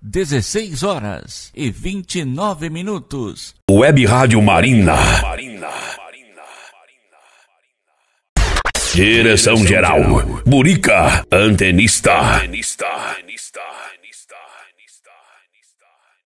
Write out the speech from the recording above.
16h29. Web Rádio Marina. Direção geral, Burica, antenista.